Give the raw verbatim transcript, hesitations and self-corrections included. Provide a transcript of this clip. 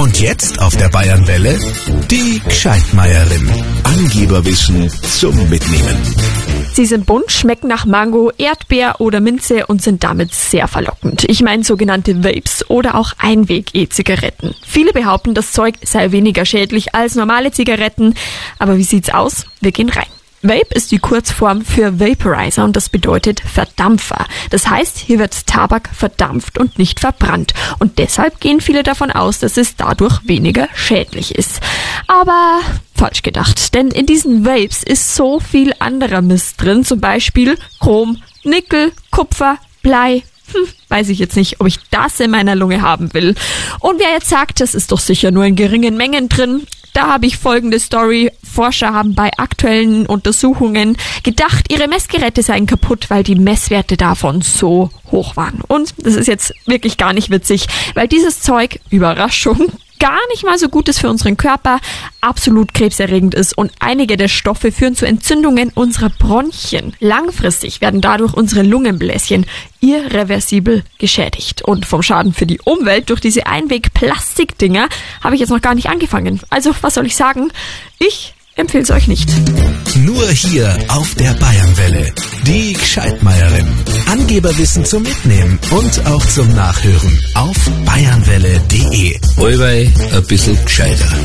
Und jetzt auf der Bayernwelle die Gscheidmeierin. Angeberwissen zum Mitnehmen. Sie sind bunt, schmecken nach Mango, Erdbeer oder Minze und sind damit sehr verlockend. Ich meine sogenannte Vapes oder auch Einweg-E-Zigaretten. Viele behaupten, das Zeug sei weniger schädlich als normale Zigaretten. Aber wie sieht's aus? Wir gehen rein. Vape ist die Kurzform für Vaporizer und das bedeutet Verdampfer. Das heißt, hier wird Tabak verdampft und nicht verbrannt. Und deshalb gehen viele davon aus, dass es dadurch weniger schädlich ist. Aber falsch gedacht, denn in diesen Vapes ist so viel anderer Mist drin, zum Beispiel Chrom, Nickel, Kupfer, Blei. Hm, weiß ich jetzt nicht, ob ich das in meiner Lunge haben will. Und wer jetzt sagt, das ist doch sicher nur in geringen Mengen drin, da habe ich folgende Story. Forscher haben bei aktuellen Untersuchungen gedacht, ihre Messgeräte seien kaputt, weil die Messwerte davon so hoch waren. Und das ist jetzt wirklich gar nicht witzig, weil dieses Zeug, Überraschung, gar nicht mal so gut ist für unseren Körper, absolut krebserregend ist und einige der Stoffe führen zu Entzündungen unserer Bronchien. Langfristig werden dadurch unsere Lungenbläschen irreversibel geschädigt. Und vom Schaden für die Umwelt durch diese Einweg-Plastikdinger habe ich jetzt noch gar nicht angefangen. Also, was soll ich sagen? Ich empfehle es euch nicht. Nur hier auf der Bayernwelle. Die Gscheidmeierin. Angeberwissen zum Mitnehmen und auch zum Nachhören auf bayernwelle punkt de. Allweil ein bisschen gescheiter.